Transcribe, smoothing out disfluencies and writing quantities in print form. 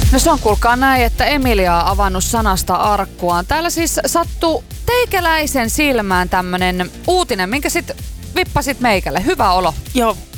No se on kuulkaa näin, että Emilia on avannut sanasta arkkuaan. Täällä siis sattuu teikäläisen silmään tämmönen uutinen, minkä sit vippasit meikälle. Hyvä olo. Joo,